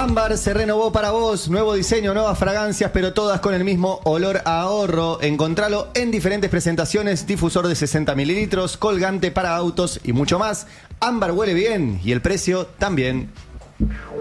Ámbar se renovó para vos, nuevo diseño, nuevas fragancias, pero todas con el mismo olor a ahorro. Encontralo en diferentes presentaciones, difusor de 60 mililitros, colgante para autos y mucho más. Ámbar huele bien y el precio también.